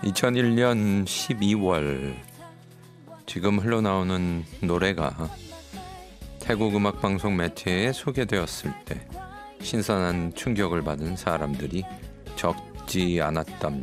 2001년 12월 지금 흘러나오는 노래가 태국 음악방송 매체에 소개되었을 때 신선한 충격을 받은 사람들이 적지 않았답니다.